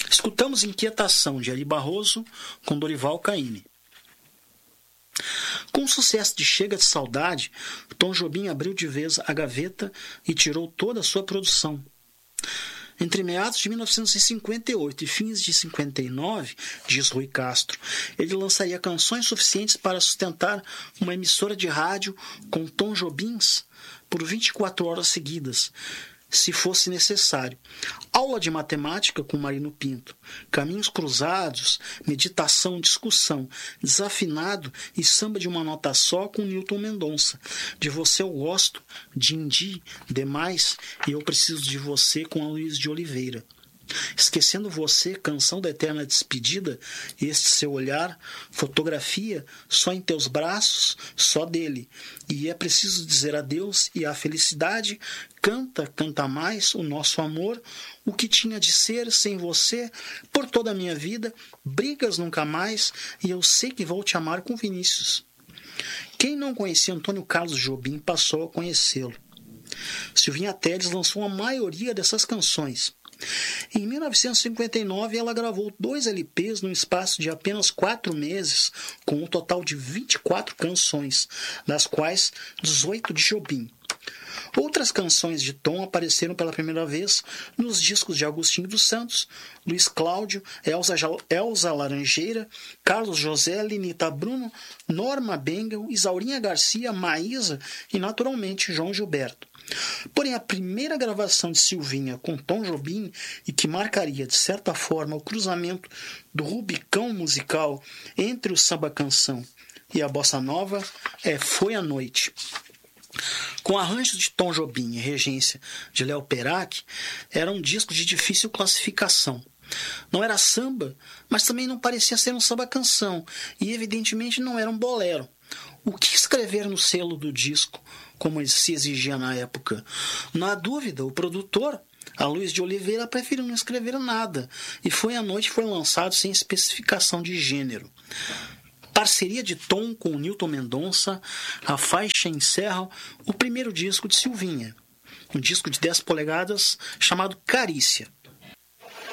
Escutamos Inquietação, de Ari Barroso, com Dorival Caymmi. Com o sucesso de Chega de Saudade, Tom Jobim abriu de vez a gaveta e tirou toda a sua produção. Entre meados de 1958 e fins de 59, diz Rui Castro, ele lançaria canções suficientes para sustentar uma emissora de rádio com Tom Jobins por 24 horas seguidas, se fosse necessário. Aula de matemática com Marino Pinto, Caminhos Cruzados, Meditação, Discussão, Desafinado e Samba de uma Nota Só com Newton Mendonça, De Você Eu Gosto, Dindi, Demais e Eu Preciso de Você com Aloysio de Oliveira. Esquecendo Você, Canção da Eterna Despedida, Este Seu Olhar, Fotografia, Só em Teus Braços, Só Dele, e É Preciso Dizer Adeus e A Felicidade, Canta, Canta Mais, O Nosso Amor, O Que Tinha de Ser, Sem Você, Por Toda a Minha Vida, Brigas Nunca Mais e Eu Sei Que Vou Te Amar com Vinícius. Quem não conhecia Antônio Carlos Jobim passou a conhecê-lo. Silvinha Teles lançou a maioria dessas canções. Em 1959, ela gravou 2 LPs no espaço de apenas 4 meses, com um total de 24 canções, das quais 18 de Jobim. Outras canções de Tom apareceram pela primeira vez nos discos de Agostinho dos Santos, Luiz Cláudio, Elza Laranjeira, Carlos José, Lenita Bruno, Norma Bengel, Isaurinha Garcia, Maísa e, naturalmente, João Gilberto. Porém, a primeira gravação de Silvinha com Tom Jobim, e que marcaria, de certa forma, o cruzamento do Rubicão musical entre o samba-canção e a bossa nova, Foi à Noite. Com arranjos de Tom Jobim e regência de Léo Perac, era um disco de difícil classificação. Não era samba, mas também não parecia ser um samba-canção, e evidentemente não era um bolero. O que escrever no selo do disco, como se exigia na época? Na dúvida, o produtor, Aloysio de Oliveira, preferiu não escrever nada, e Foi à Noite foi lançado sem especificação de gênero. Parceria de Tom com o Newton Mendonça, a faixa encerra o primeiro disco de Silvinha, um disco de 10 polegadas chamado Carícia.